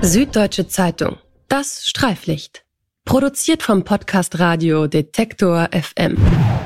Süddeutsche Zeitung. Das Streiflicht. Produziert vom Podcast Radio Detektor FM.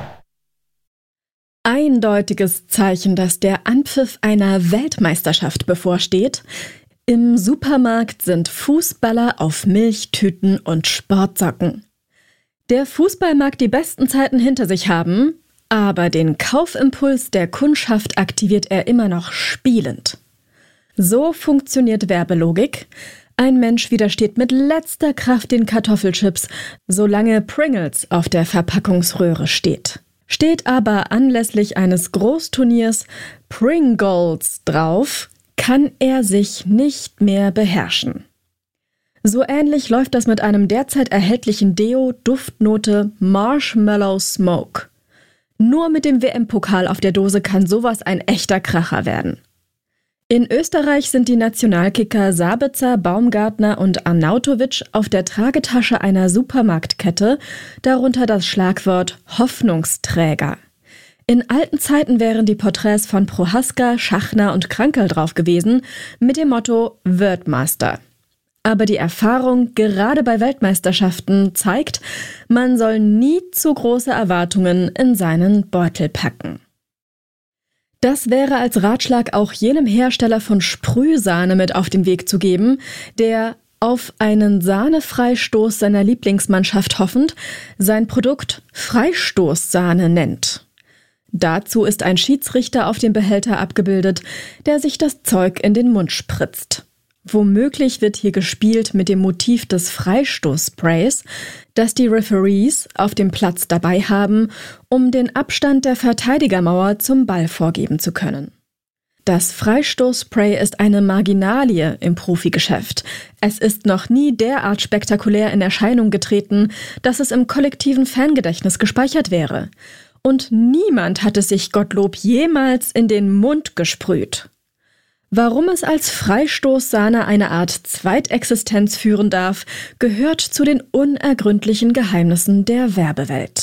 Eindeutiges Zeichen, dass der Anpfiff einer Weltmeisterschaft bevorsteht. Im Supermarkt sind Fußballer auf Milchtüten und Sportsocken. Der Fußball mag die besten Zeiten hinter sich haben, aber den Kaufimpuls der Kundschaft aktiviert er immer noch spielend. So funktioniert Werbelogik. Ein Mensch widersteht mit letzter Kraft den Kartoffelchips, solange Pringles auf der Verpackungsröhre steht. Steht aber anlässlich eines Großturniers Pringles drauf, kann er sich nicht mehr beherrschen. So ähnlich läuft das mit einem derzeit erhältlichen Deo Duftnote Marshmallow Smoke. Nur mit dem WM-Pokal auf der Dose kann sowas ein echter Kracher werden. In Österreich sind die Nationalkicker Sabitzer, Baumgartner und Arnautovic auf der Tragetasche einer Supermarktkette, darunter das Schlagwort Hoffnungsträger. In alten Zeiten wären die Porträts von Prohaska, Schachner und Krankl drauf gewesen, mit dem Motto Weltmeister. Aber die Erfahrung, gerade bei Weltmeisterschaften, zeigt, man soll nie zu große Erwartungen in seinen Beutel packen. Das wäre als Ratschlag auch jenem Hersteller von Sprühsahne mit auf den Weg zu geben, der auf einen Sahnefreistoß seiner Lieblingsmannschaft hoffend sein Produkt Freistoßsahne nennt. Dazu ist ein Schiedsrichter auf dem Behälter abgebildet, der sich das Zeug in den Mund spritzt. Womöglich wird hier gespielt mit dem Motiv des Freistoßsprays, das die Referees auf dem Platz dabei haben, um den Abstand der Verteidigermauer zum Ball vorgeben zu können. Das Freistoßspray ist eine Marginalie im Profigeschäft. Es ist noch nie derart spektakulär in Erscheinung getreten, dass es im kollektiven Fangedächtnis gespeichert wäre. Und niemand hat es sich Gottlob jemals in den Mund gesprüht. Warum es als Freistoßsahne eine Art Zweitexistenz führen darf, gehört zu den unergründlichen Geheimnissen der Werbewelt.